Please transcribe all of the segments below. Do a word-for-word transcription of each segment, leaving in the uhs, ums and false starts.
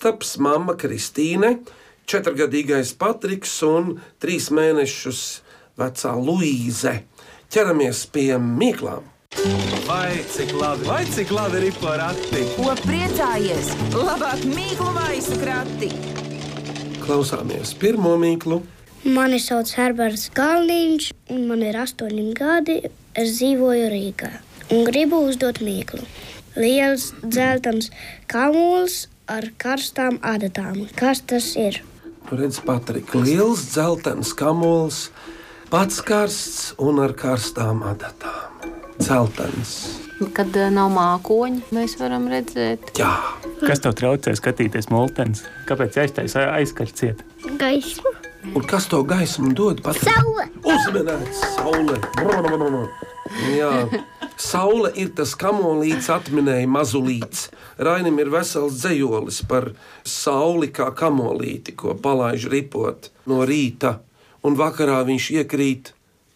Kristaps, mamma Kristīne, četrgadīgais Patriks un trīs mēnešus vecā Luīze. Ķeramies pie mīklām. Vai cik labi, vai cik labi ir porakti? Ko priecājies? Labāk mīklu maisu krati. Klausāmies pirmo mīklu. Mani sauc Herberts Galniņš, un man ir astoņi gadi. Es dzīvoju Rīgā un gribu uzdot mīklu. Liels dzeltens kamols ar karstām adatām. Kas tas ir? Redz, Patrik, liels dzeltens kamols, pats karsts un ar karstām adatām. Dzeltens. Kad uh, nav mākoņi, mēs varam redzēt. Jā. Kas tev traucē skatīties multens? Kāpēc aiztais aizkarciet? Gaisma. Un kas to gaismu dod? Patrik? Saule. Uzmanīts, saule. Jā. Saule ir tas kamolīts, atminēja mazulīts. Rainim ir vesels dzejolis par sauli kā kamolīti, ko palaiž ripot no rīta, un vakarā viņš iekrīt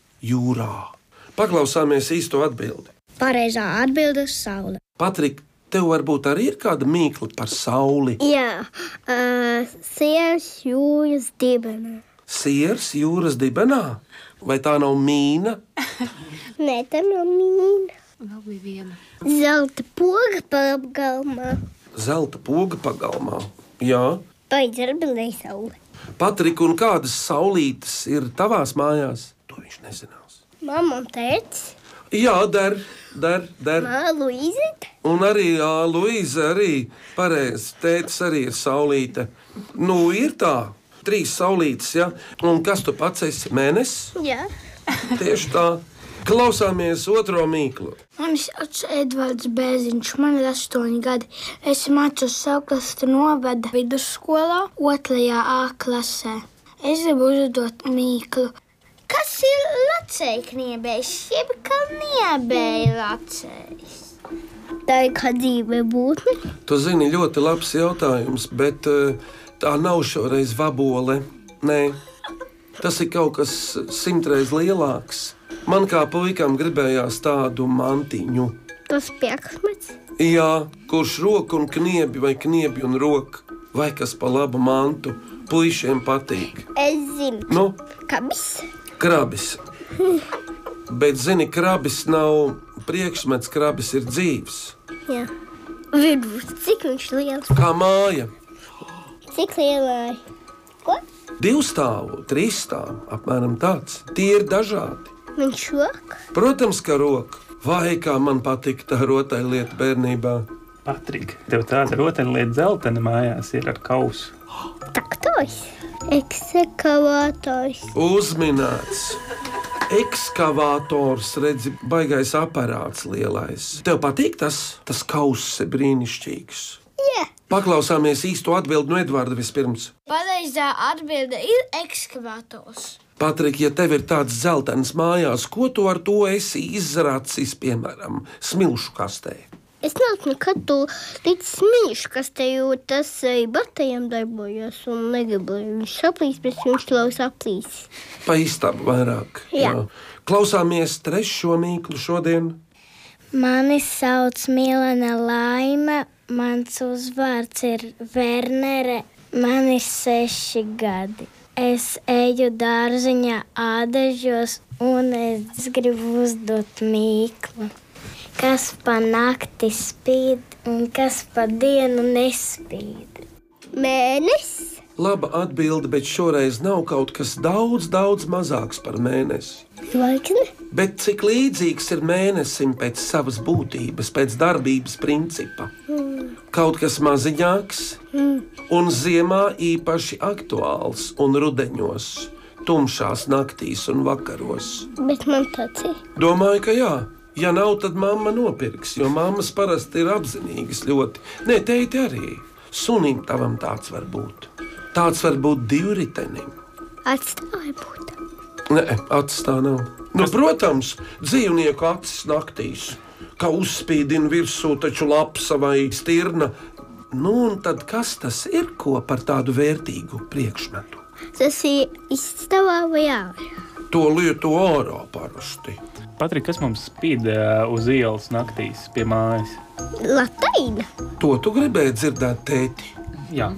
jūrā. Paklausāmies īsto atbildi. Pareizā atbilde ir saule. Patrik, tev varbūt arī ir kāda mīkla par sauli? Jā, uh, siers jūras dibenā. Siers jūras dibenā? Vai tā nav mīna? Nē, tā nav mīna. Vēl bija viena. Zelta poga pagalmā. Zelta poga pagalmā. Jā. Paidz atbildēja saule. Patrik, un kādas saulītes ir tavās mājās? To viņš nezinās. Mamma un tētis. Jā, der, der, der. Mā, Luīze. Un arī jā, Luīze arī pareizi. Tētis arī ir saulīte. Nu, ir tā. Trīs saulītes, ja? Un kas tu pats esi? Mēnesis? Jā. Tieši tā. Klausāmies otro mīklu. Mani sauc Edvards Bēziņš, man ir astoņi gadi. Es mācos Sauklasta novada vidusskolā, otrajā A klasē. Es gribu uzdot mīklu. Kas ir lacējkniebējs, jeb kalniebēja lacējs? Tā ir kā dzīve būtne. Tu zini, ļoti labs jautājums, bet uh, tā nav šoreiz vabole. Nē, tas ir kaut kas simtreiz lielāks. Man kā puikam gribējās tādu mantiņu. Tas pieksmets. Jā, kurš roku un kniebi vai kniebi un roku, vai kas pa labu mantu, puišiem patīk. Es zinu. Nu? Kabis. Krabis. Bet, zini, krabis nav priekšmets, krabis ir dzīvs. Jā. Vidus, cik viņš liels? Kā māja. Cik lielā? Ko? Divstāvu, trīsstāvu, apmēram tāds. Tie ir dažādi. Viņš roka? Protams, ka roka. Vai kā man patika tā rotaļlieta bērnībā. Patrik, tev tāda rotaļlieta dzeltena mājās ir ar kausu. Traktoris. Ekskavātors. Uzminēts. Ekskavātors, redzi, baigais aparāts lielais. Tev patīk tas? Tas kauss ir brīnišķīgs. Jā. Paklausāmies īsto atbildi no Edvarda vispirms. Pareizā atbilde ir ekskavātors. Patrik, ja tev ir tāds dzeltens mājās, ko tu ar to esi izracis, piemēram, smilšu kastē? Es nezinu, kad tu līdz smilšu kastē, jo tas arī batajam darbojas un negribu, lai viņš saplīs, bet viņš to saplīs. Pa istabu vairāk. Jā. Jā. Klausāmies trešo mīklu šodien. Mani sauc Milena Laime, mans uzvārds ir Vernere, man ir seši gadi. Es eju dārziņā ādažos un es gribu uzdot mīklu. Kas pa nakti spīd un kas pa dienu nespīd? Mēnesis. Laba atbilde, bet šoreiz nav kaut kas daudz, daudz mazāks par mēnesi. Zvaigzne. Bet cik līdzīgs ir mēnesim pēc savas būtības, pēc darbības principa? Mm. Kaut kas maziņāks Mm. un ziemā īpaši aktuāls un rudeņos, tumšās naktīs un vakaros. Bet man tāds ir. Domāju, ka jā. Ja nav, tad mamma nopirks, jo mammas parasti ir apzinīgas ļoti. Nē, teiti arī. Sunim tavam tāds var būt. Tāds var būt divritenim. Atstāja būt. Nē, acis tā nav. Nu, protams, dzīvnieku acis naktīs, kā uzspīdina virsū taču lapsa vai stirna. Nu, un tad kas tas ir, ko par tādu vērtīgu priekšmetu? Tas ir istabā vai ārā? To lietu ārā parasti. Patrik, kas mums spīd uh, uz ielas naktīs pie mājas? Latīna. To tu gribēji dzirdēt, tēti? Jā.